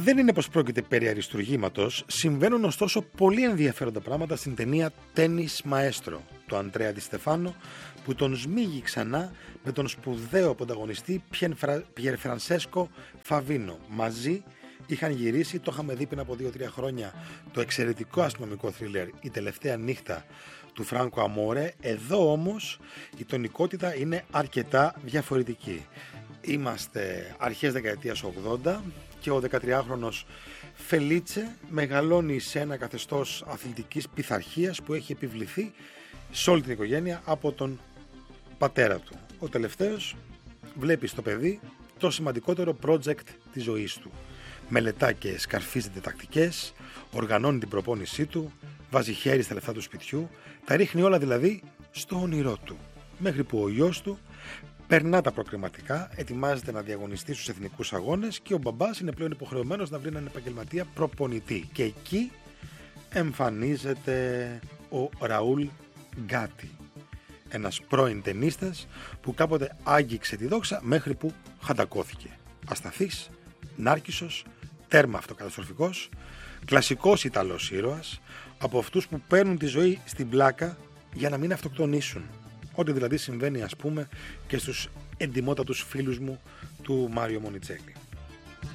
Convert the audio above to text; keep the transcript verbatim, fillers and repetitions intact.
Δεν είναι πως πρόκειται περί αριστουργήματος, συμβαίνουν ωστόσο πολύ ενδιαφέροντα πράγματα στην ταινία «Τένις Μαέστρο» του Αντρέα Ντι Στεφάνο, που τον σμίγει ξανά με τον σπουδαίο πρωταγωνιστή Πιερ Φρανσέσκο Φαβίνο. Μαζί είχαν γυρίσει, το είχαμε δει πριν από δύο τρία χρόνια, το εξαιρετικό αστυνομικό θρίλερ «Η τελευταία νύχτα» του Φράνκο Αμόρε. Εδώ όμως η τονικότητα είναι αρκετά διαφορετική. Είμαστε αρχές δεκαετίας ογδόντα και ο δεκατριάχρονος Φελίτσε μεγαλώνει σε ένα καθεστώς αθλητικής πειθαρχίας που έχει επιβληθεί σε όλη την οικογένεια από τον πατέρα του. Ο τελευταίος βλέπει στο παιδί το σημαντικότερο project της ζωής του. Μελετά και σκαρφίζεται τακτικές, οργανώνει την προπόνησή του, βάζει χέρι στα λεφτά του σπιτιού, τα ρίχνει όλα δηλαδή στο όνειρό του. Μέχρι που ο γιος του περνά τα προκριματικά, ετοιμάζεται να διαγωνιστεί στους εθνικούς αγώνες και ο μπαμπάς είναι πλέον υποχρεωμένος να βρει έναν επαγγελματία προπονητή. Και εκεί εμφανίζεται ο Ραούλ Γκάτι, ένας πρώην τενίστας που κάποτε άγγιξε τη δόξα μέχρι που χαντακώθηκε. Ασταθής, νάρκισσος, τέρμα αυτοκαταστροφικός, κλασικός Ιταλός ήρωας, από αυτούς που παίρνουν τη ζωή στην πλάκα για να μην αυτοκτονήσουν. Ό,τι δηλαδή συμβαίνει, ας πούμε, και στους εντιμότατους φίλους μου του Μάριο Μονιτσέλη.